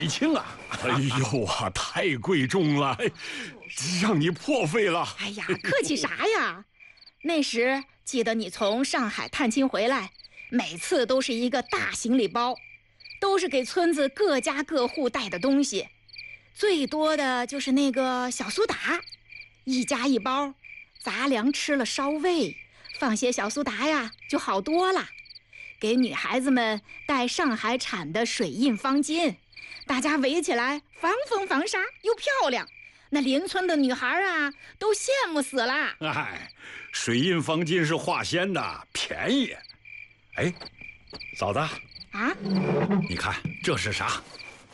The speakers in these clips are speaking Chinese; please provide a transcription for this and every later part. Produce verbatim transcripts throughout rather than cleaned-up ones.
清啊！ 哎呦啊，太贵重了，让你破费了。 哎呀，客气啥呀？那时记得你从上海探亲回来，每次都是一个大行李包，都是给村子各家各户带的东西，最多的就是那个小苏打，一家一包，杂粮吃了稍胃，放些小苏打呀就好多了。给女孩子们带上海产的水印方巾，大家围起来防风防沙又漂亮，那邻村的女孩啊都羡慕死了。 哎，水印方巾是化纤的，便宜。哎，嫂子啊，你看这是啥？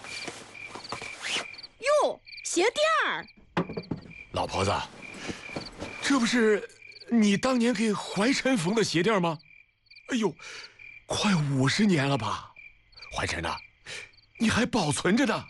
哟，鞋垫儿。 老婆子，这不是你当年给怀晨缝的鞋垫吗？哎呦，快五十年了吧？怀晨呐，你还保存着呢。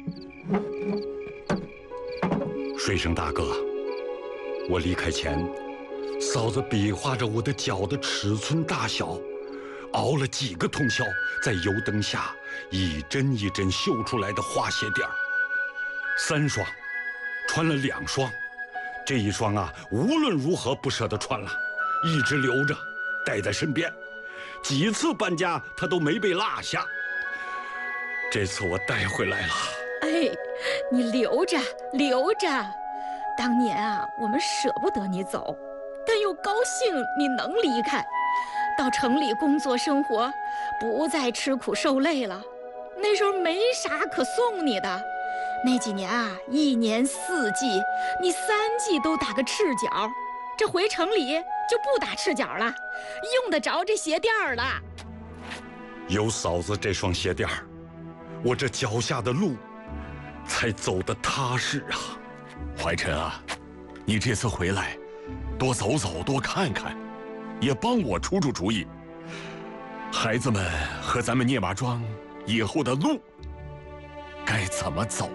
水生大哥，我离开前，嫂子比划着我的脚的尺寸大小，熬了几个通宵，在油灯下一针一针绣出来的花鞋垫儿，三双，穿了两双，这一双啊，无论如何不舍得穿了，一直留着，带在身边，几次搬家她都没被落下。这次我带回来了。 哎，你留着留着，当年啊，我们舍不得你走，但又高兴你能离开，到城里工作生活，不再吃苦受累了。那时候没啥可送你的，那几年啊，一年四季，你三季都打个赤脚，这回城里就不打赤脚了，用得着这鞋垫儿了。 有嫂子这双鞋垫儿，我这脚下的路才走得踏实啊。 怀晨啊，你这次回来，多走走，多看看，也帮我出出主意。孩子们和咱们聂马庄以后的路该怎么走